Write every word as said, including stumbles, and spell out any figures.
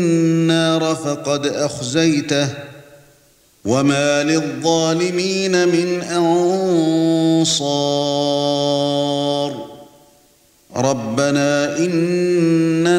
النَّارَ فَقَدْ أَخْزَيْتَهُ وَمَا لِلظَّالِمِينَ مِنْ أَنصَارٍ رَبَّنَا إِنَّنَا